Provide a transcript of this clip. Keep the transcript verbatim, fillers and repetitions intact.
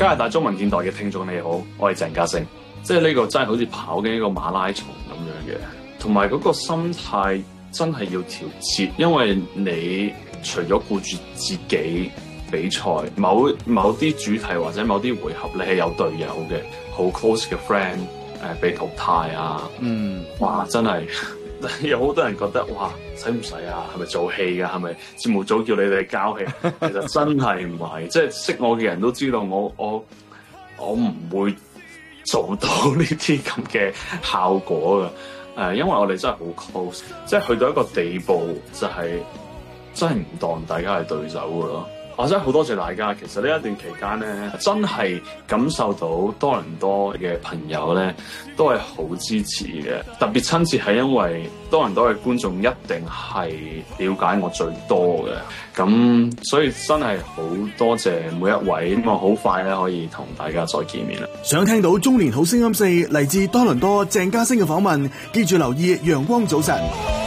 加拿大中文電台嘅聽眾你好，我係鄭家星，即係呢個真係好似跑緊一個馬拉松咁樣嘅，同埋嗰個心態真係要調節，因為你除咗顧住自己比賽，某某啲主題或者某啲回合，你係有隊友嘅，好 close 嘅 friend 誒、呃、被淘汰啊，嗯，哇，真係有好多人覺得哇，使唔使啊？係咪做戲㗎？係咪節目組叫你哋交戲？其實真係唔係，即係識我嘅人都知道我我我唔會做到呢啲咁嘅效果㗎。誒、呃，因為我哋真係好 close，即係去到一個地步，就係、是、真係唔當大家係對手㗎咯。我真係好多謝大家，其實呢一段期間咧，真係感受到多倫多嘅朋友咧，都係好支持嘅。特別親切係因為多倫多嘅觀眾一定係了解我最多嘅，咁所以真係好多謝每一位。咁我好快咧可以同大家再見面啦。 想聽到中年好聲音四嚟自多倫多鄭家星嘅訪問，記住留意陽光早晨。